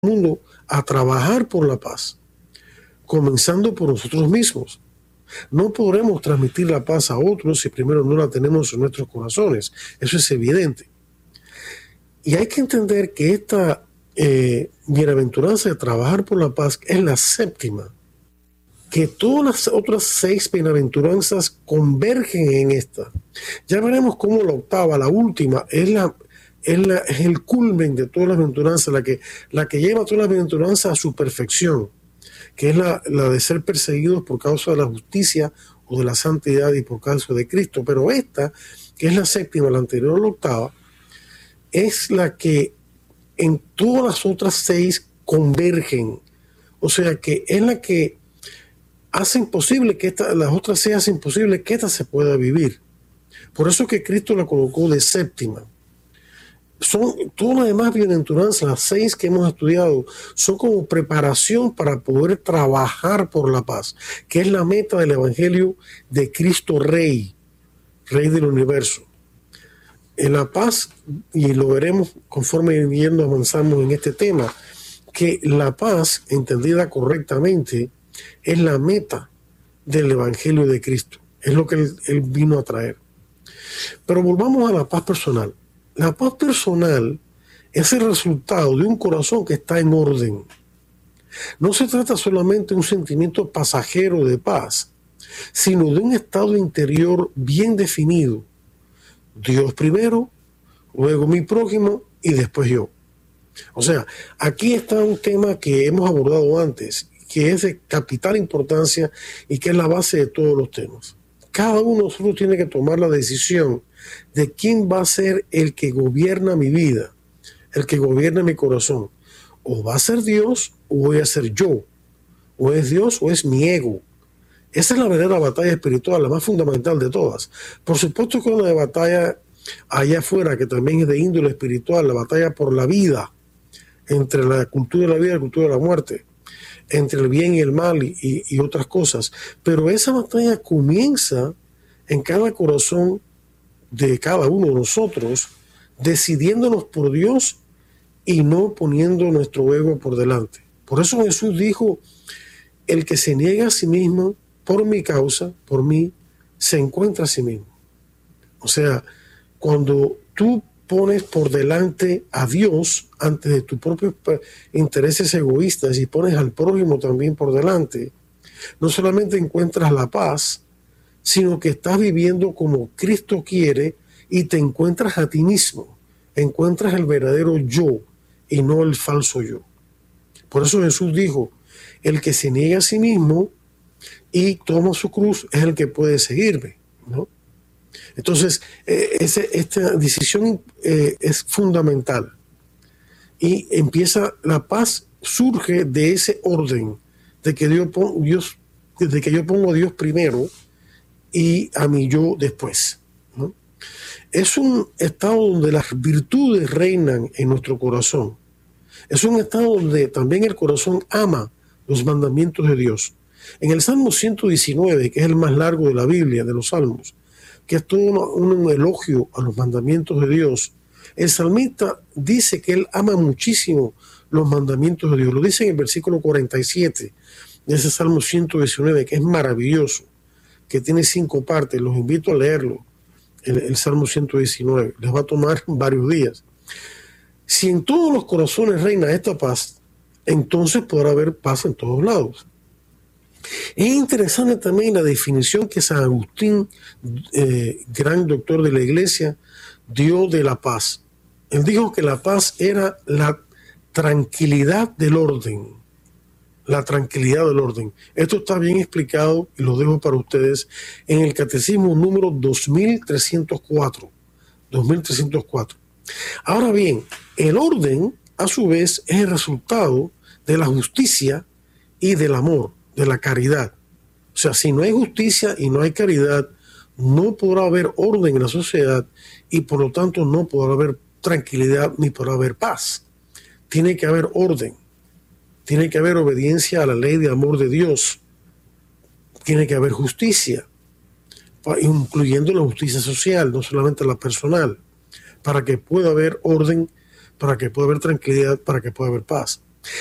mundo a trabajar por la paz, comenzando por nosotros mismos. No podremos transmitir la paz a otros si primero no la tenemos en nuestros corazones. Eso es evidente. Y hay que entender que esta bienaventuranza de trabajar por la paz es la séptima, que todas las otras 6 bienaventuranzas convergen en esta. Ya veremos cómo la octava, la última, es el culmen de todas las bienaventuranzas, la que lleva a todas las bienaventuranzas a su perfección, que es la de ser perseguidos por causa de la justicia o de la santidad y por causa de Cristo. Pero esta, que es la séptima, la anterior a la octava, es la que en todas las otras 6 convergen. O sea que es la que hacen posible que las otras 6 hacen posible que esta se pueda vivir. Por eso que Cristo la colocó de séptima. Son todas las demás bienaventuranzas, las 6 que hemos estudiado, son como preparación para poder trabajar por la paz, que es la meta del Evangelio de Cristo Rey, Rey del universo. En la paz, y lo veremos conforme avanzamos en este tema, que la paz, entendida correctamente, es la meta del Evangelio de Cristo. Es lo que él vino a traer. Pero volvamos a la paz personal. La paz personal es el resultado de un corazón que está en orden. No se trata solamente de un sentimiento pasajero de paz, sino de un estado interior bien definido. Dios primero, luego mi prójimo y después yo. O sea, aquí está un tema que hemos abordado antes, que es de capital importancia y que es la base de todos los temas. Cada uno de nosotros tiene que tomar la decisión de quién va a ser el que gobierna mi vida, el que gobierna mi corazón. O va a ser Dios o voy a ser yo. O es Dios o es mi ego. Esa es la verdadera batalla espiritual, la más fundamental de todas. Por supuesto que una batalla allá afuera, que también es de índole espiritual, la batalla por la vida, entre la cultura de la vida y la cultura de la muerte, entre el bien y el mal y otras cosas. Pero esa batalla comienza en cada corazón de cada uno de nosotros, decidiéndonos por Dios y no poniendo nuestro ego por delante. Por eso Jesús dijo, el que se niega a sí mismo por mi causa, por mí, se encuentra a sí mismo. O sea, cuando tú pones por delante a Dios antes de tus propios intereses egoístas y pones al prójimo también por delante, no solamente encuentras la paz, sino que estás viviendo como Cristo quiere y te encuentras a ti mismo, encuentras el verdadero yo y no el falso yo. Por eso Jesús dijo, el que se niega a sí mismo y toma su cruz es el que puede seguirme, ¿no? Entonces, esta decisión es fundamental. Y empieza, la paz surge de ese orden, de que desde que yo pongo a Dios primero y a mi yo después, ¿no? Es un estado donde las virtudes reinan en nuestro corazón. Es un estado donde también el corazón ama los mandamientos de Dios. En el Salmo 119, que es el más largo de la Biblia, de los Salmos, que es todo un elogio a los mandamientos de Dios, el salmista dice que él ama muchísimo los mandamientos de Dios. Lo dice en el versículo 47 de ese Salmo 119, que es maravilloso, que tiene 5 partes. Los invito a leerlo, el Salmo 119. Les va a tomar varios días. Si en todos los corazones reina esta paz, entonces podrá haber paz en todos lados. Es interesante también la definición que San Agustín, gran doctor de la Iglesia, dio de la paz. Él dijo que la paz era la tranquilidad del orden. La tranquilidad del orden. Esto está bien explicado y lo dejo para ustedes en el Catecismo número 2304. 2304. Ahora bien, el orden, a su vez, es el resultado de la justicia y del amor, de la caridad. O sea, si no hay justicia y no hay caridad, no podrá haber orden en la sociedad y por lo tanto no podrá haber tranquilidad ni podrá haber paz. Tiene que haber orden, tiene que haber obediencia a la ley de amor de Dios, tiene que haber justicia, incluyendo la justicia social, no solamente la personal, para que pueda haber orden, para que pueda haber tranquilidad, para que pueda haber paz.